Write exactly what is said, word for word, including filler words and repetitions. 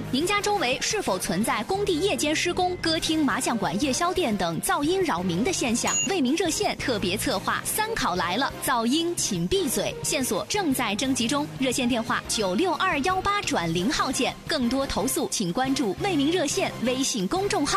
您家周围是否存在工地夜间施工、歌厅、麻将馆、夜宵店等噪音扰民的现象？为民热线特别策划三考来了，噪音请闭嘴，线索正在征集中，热线电话九六二幺八转零号键。更多投诉请关注为民热线微信公众号。